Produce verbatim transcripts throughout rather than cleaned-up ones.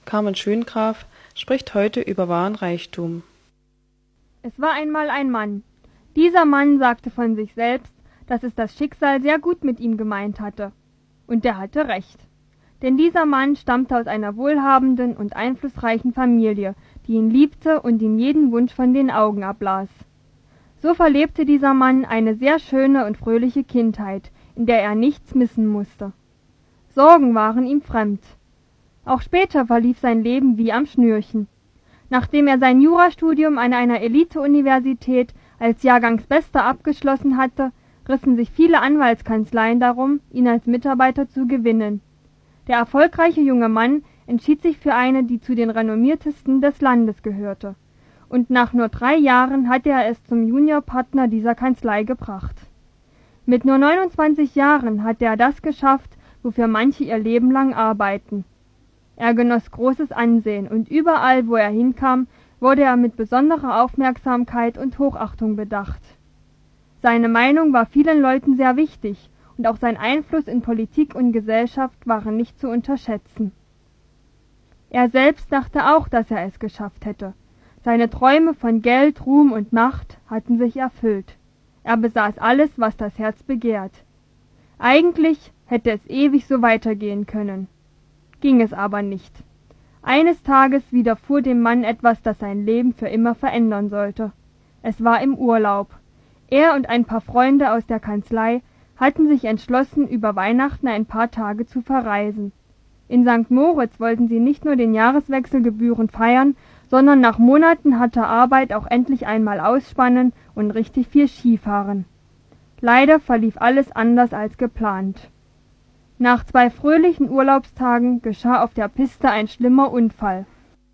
Carmen Schöngraf spricht heute über wahren Reichtum. Es war einmal ein Mann. Dieser Mann sagte von sich selbst, dass es das Schicksal sehr gut mit ihm gemeint hatte. Und er hatte recht. Denn dieser Mann stammte aus einer wohlhabenden und einflussreichen Familie, die ihn liebte und ihm jeden Wunsch von den Augen ablas. So verlebte dieser Mann eine sehr schöne und fröhliche Kindheit, in der er nichts missen musste. Sorgen waren ihm fremd. Auch später verlief sein Leben wie am Schnürchen. Nachdem er sein Jurastudium an einer Elite-Universität als Jahrgangsbester abgeschlossen hatte, rissen sich viele Anwaltskanzleien darum, ihn als Mitarbeiter zu gewinnen. Der erfolgreiche junge Mann entschied sich für eine, die zu den renommiertesten des Landes gehörte. Und nach nur drei Jahren hatte er es zum Juniorpartner dieser Kanzlei gebracht. Mit nur neunundzwanzig Jahren hatte er das geschafft, wofür manche ihr Leben lang arbeiten. Er genoss großes Ansehen und überall, wo er hinkam, wurde er mit besonderer Aufmerksamkeit und Hochachtung bedacht. Seine Meinung war vielen Leuten sehr wichtig und auch sein Einfluss in Politik und Gesellschaft waren nicht zu unterschätzen. Er selbst dachte auch, dass er es geschafft hätte. Seine Träume von Geld, Ruhm und Macht hatten sich erfüllt. Er besaß alles, was das Herz begehrt. Eigentlich hätte es ewig so weitergehen können. Ging es aber nicht. Eines Tages widerfuhr dem Mann etwas, das sein Leben für immer verändern sollte. Es war im Urlaub. Er und ein paar Freunde aus der Kanzlei hatten sich entschlossen, über Weihnachten ein paar Tage zu verreisen. In Sankt Moritz wollten sie nicht nur den Jahreswechsel gebührend feiern, sondern nach Monaten harter Arbeit auch endlich einmal ausspannen und richtig viel Skifahren. Leider verlief alles anders als geplant. Nach zwei fröhlichen Urlaubstagen geschah auf der Piste ein schlimmer Unfall.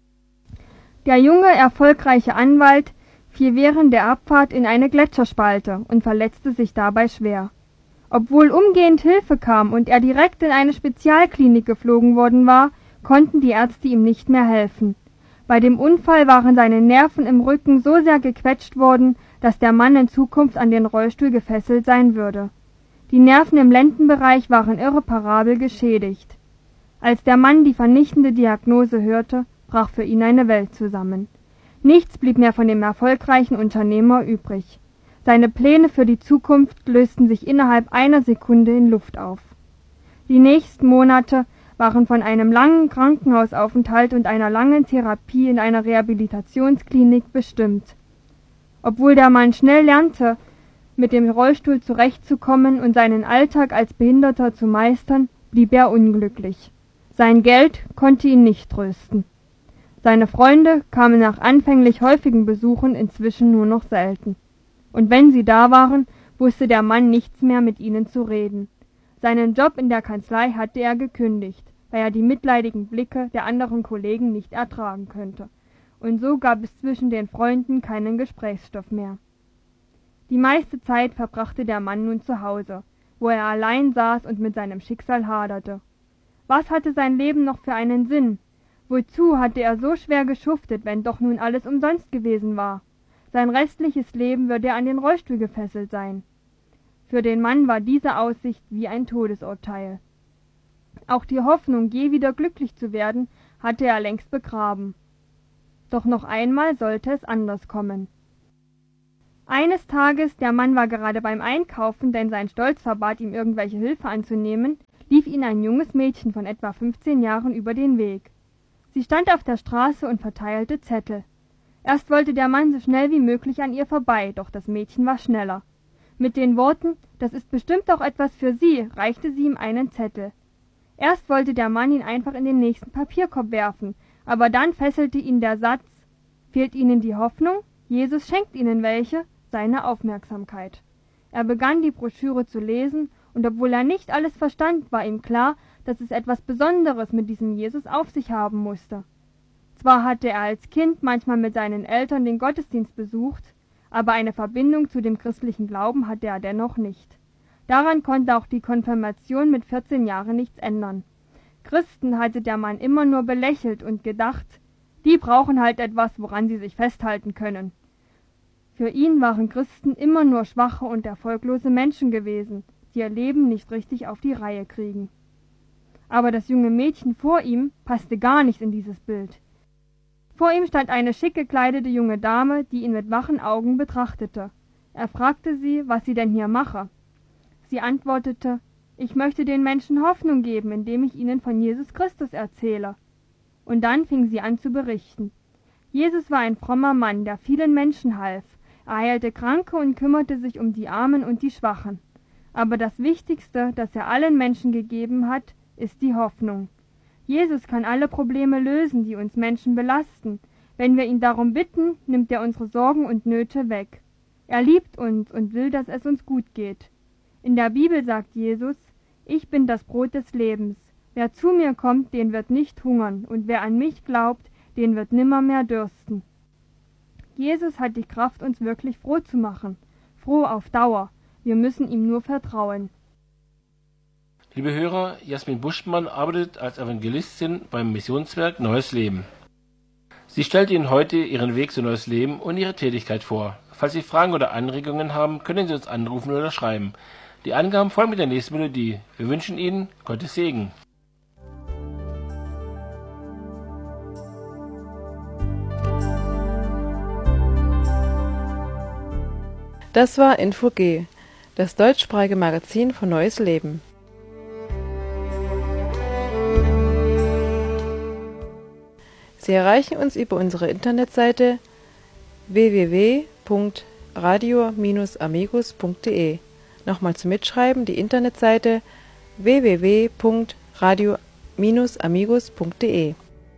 Der junge, erfolgreiche Anwalt fiel während der Abfahrt in eine Gletscherspalte und verletzte sich dabei schwer. Obwohl umgehend Hilfe kam und er direkt in eine Spezialklinik geflogen worden war, konnten die Ärzte ihm nicht mehr helfen. Bei dem Unfall waren seine Nerven im Rücken so sehr gequetscht worden, dass der Mann in Zukunft an den Rollstuhl gefesselt sein würde. Die Nerven im Lendenbereich waren irreparabel geschädigt. Als der Mann die vernichtende Diagnose hörte, brach für ihn eine Welt zusammen. Nichts blieb mehr von dem erfolgreichen Unternehmer übrig. Seine Pläne für die Zukunft lösten sich innerhalb einer Sekunde in Luft auf. Die nächsten Monate waren von einem langen Krankenhausaufenthalt und einer langen Therapie in einer Rehabilitationsklinik bestimmt. Obwohl der Mann schnell lernte, mit dem Rollstuhl zurechtzukommen und seinen Alltag als Behinderter zu meistern, blieb er unglücklich. Sein Geld konnte ihn nicht trösten. Seine Freunde kamen nach anfänglich häufigen Besuchen inzwischen nur noch selten. Und wenn sie da waren, wusste der Mann nichts mehr mit ihnen zu reden. Seinen Job in der Kanzlei hatte er gekündigt, weil er die mitleidigen Blicke der anderen Kollegen nicht ertragen könnte. Und so gab es zwischen den Freunden keinen Gesprächsstoff mehr. Die meiste Zeit verbrachte der Mann nun zu Hause, wo er allein saß und mit seinem Schicksal haderte. Was hatte sein Leben noch für einen Sinn? Wozu hatte er so schwer geschuftet, wenn doch nun alles umsonst gewesen war? Sein restliches Leben würde er an den Rollstuhl gefesselt sein. Für den Mann war diese Aussicht wie ein Todesurteil. Auch die Hoffnung, je wieder glücklich zu werden, hatte er längst begraben. Doch noch einmal sollte es anders kommen. Eines Tages, der Mann war gerade beim Einkaufen, denn sein Stolz verbat ihm irgendwelche Hilfe anzunehmen, lief ihm ein junges Mädchen von etwa fünfzehn Jahren über den Weg. Sie stand auf der Straße und verteilte Zettel. Erst wollte der Mann so schnell wie möglich an ihr vorbei, doch das Mädchen war schneller. Mit den Worten, das ist bestimmt auch etwas für Sie, reichte sie ihm einen Zettel. Erst wollte der Mann ihn einfach in den nächsten Papierkorb werfen, aber dann fesselte ihn der Satz, fehlt Ihnen die Hoffnung? Jesus schenkt Ihnen welche, seine Aufmerksamkeit. Er begann die Broschüre zu lesen, und obwohl er nicht alles verstand, war ihm klar, dass es etwas Besonderes mit diesem Jesus auf sich haben musste. Zwar hatte er als Kind manchmal mit seinen Eltern den Gottesdienst besucht, aber eine Verbindung zu dem christlichen Glauben hatte er dennoch nicht. Daran konnte auch die Konfirmation mit vierzehn Jahren nichts ändern. Christen hatte der Mann immer nur belächelt und gedacht, die brauchen halt etwas, woran sie sich festhalten können. Für ihn waren Christen immer nur schwache und erfolglose Menschen gewesen, die ihr Leben nicht richtig auf die Reihe kriegen. Aber das junge Mädchen vor ihm passte gar nicht in dieses Bild. Vor ihm stand eine schick gekleidete junge Dame, die ihn mit wachen Augen betrachtete. Er fragte sie, was sie denn hier mache. Sie antwortete: »Ich möchte den Menschen Hoffnung geben, indem ich ihnen von Jesus Christus erzähle.« Und dann fing sie an zu berichten. Jesus war ein frommer Mann, der vielen Menschen half. Er heilte Kranke und kümmerte sich um die Armen und die Schwachen. Aber das Wichtigste, das er allen Menschen gegeben hat, ist die Hoffnung. Jesus kann alle Probleme lösen, die uns Menschen belasten. Wenn wir ihn darum bitten, nimmt er unsere Sorgen und Nöte weg. Er liebt uns und will, dass es uns gut geht. In der Bibel sagt Jesus: »Ich bin das Brot des Lebens. Wer zu mir kommt, den wird nicht hungern, und wer an mich glaubt, den wird nimmermehr dürsten.« Jesus hat die Kraft, uns wirklich froh zu machen. Froh auf Dauer. Wir müssen ihm nur vertrauen. Liebe Hörer, Jasmin Buschmann arbeitet als Evangelistin beim Missionswerk Neues Leben. Sie stellt Ihnen heute ihren Weg zu Neues Leben und ihre Tätigkeit vor. Falls Sie Fragen oder Anregungen haben, können Sie uns anrufen oder schreiben. Die Angaben folgen mit der nächsten Melodie. Wir wünschen Ihnen Gottes Segen. Das war Info G, das deutschsprachige Magazin von Neues Leben. Sie erreichen uns über unsere Internetseite w w w punkt radio Bindestrich amigos punkt de. Nochmal zum Mitschreiben die Internetseite w w w punkt radio Bindestrich amigos punkt de.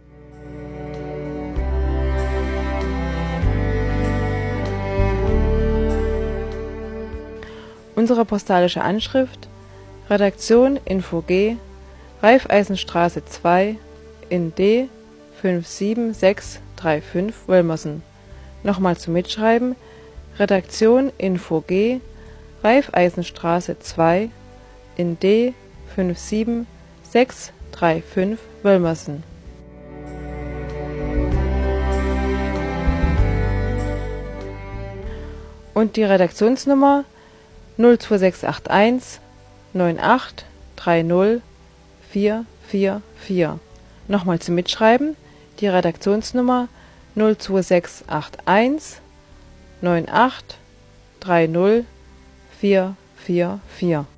Unsere postalische Anschrift: Redaktion Info G, Raiffeisenstraße zwei in D fünf sieben sechs drei fünf Wölmersen. Nochmal zum Mitschreiben: Redaktion Info G, Raiffeisenstraße zwei in D fünf sieben sechs drei fünf Wölmersen. Und die Redaktionsnummer null zwei sechs acht eins neun acht drei null vier vier vier. Nochmal zum Mitschreiben: die Redaktionsnummer null zwei sechs acht eins neun acht drei null vier vier vier.